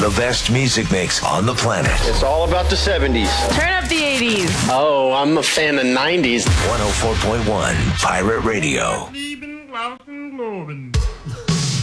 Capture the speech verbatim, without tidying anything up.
The best music mix on the planet. It's all about the seventies. Turn up the eighties. Oh, I'm a fan of nineties. one oh four point one Pirate Radio. Lieben, Glauben, Globen.